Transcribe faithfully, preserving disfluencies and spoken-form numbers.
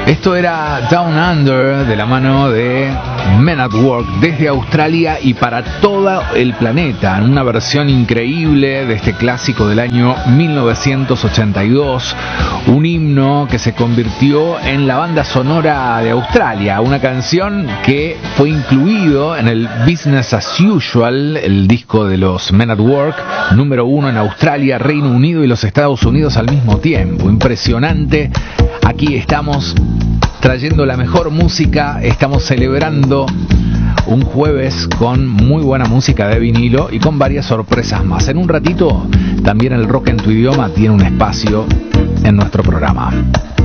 Esto era Down Under, de la mano de Men at Work, desde Australia y para todo el planeta, en una versión increíble de este clásico del año mil novecientos ochenta y dos, un himno que se convirtió en la banda sonora de Australia, una canción que fue incluido en el Business as Usual, el disco de los Men at Work, número uno en Australia, Reino Unido y los Estados Unidos al mismo tiempo. Impresionante. Aquí estamos trayendo la mejor música, estamos celebrando un jueves con muy buena música de vinilo y con varias sorpresas más. En un ratito también el rock en tu idioma tiene un espacio en nuestro programa.